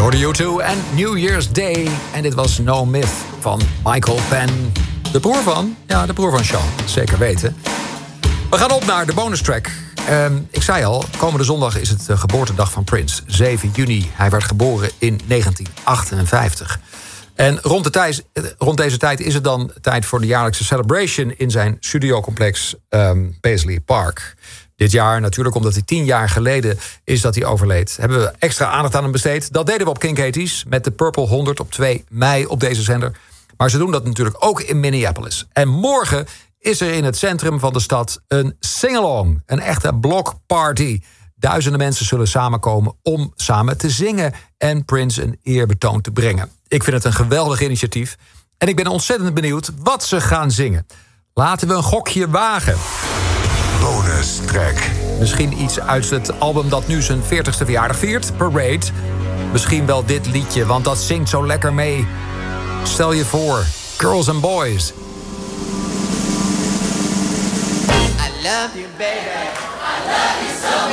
hoorde U2 en New Year's Day. En dit was No Myth van Michael Penn. De broer van? Ja, de broer van Sean. Zeker weten. We gaan op naar de bonus track. Ik zei al, komende zondag is het de geboortedag van Prince. 7 juni. Hij werd geboren in 1958. En rond deze tijd is het dan tijd voor de jaarlijkse celebration in zijn studiocomplex Paisley Park. Dit jaar natuurlijk, omdat hij 10 jaar geleden is dat hij overleed, hebben we extra aandacht aan hem besteed. Dat deden we op King Katie's met de Purple 100 op 2 mei op deze zender. Maar ze doen dat natuurlijk ook in Minneapolis. En morgen is er in het centrum van de stad een sing-along. Een echte blockparty. Duizenden mensen zullen samenkomen om samen te zingen en Prince een eerbetoon te brengen. Ik vind het een geweldig initiatief. En ik ben ontzettend benieuwd wat ze gaan zingen. Laten we een gokje wagen. Bonus track. Misschien iets uit het album dat nu zijn 40ste verjaardag viert, Parade. Misschien wel dit liedje, want dat zingt zo lekker mee. Stel je voor, Girls and Boys. I love you, baby. I love you so